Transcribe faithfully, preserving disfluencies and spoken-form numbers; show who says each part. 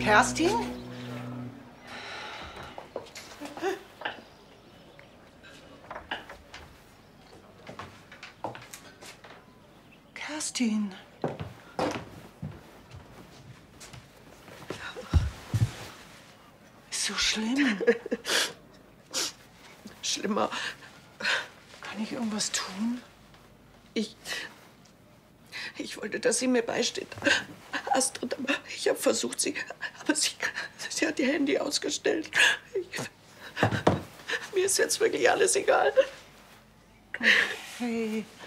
Speaker 1: Kerstin? Kerstin. Ist so schlimm.
Speaker 2: Schlimmer.
Speaker 1: Kann ich irgendwas tun?
Speaker 2: Ich... Ich wollte, dass sie mir beisteht. Astrid, aber ich habe versucht, sie... Aber sie, sie hat ihr Handy ausgestellt. Ich, mir ist jetzt wirklich alles egal.
Speaker 1: Okay.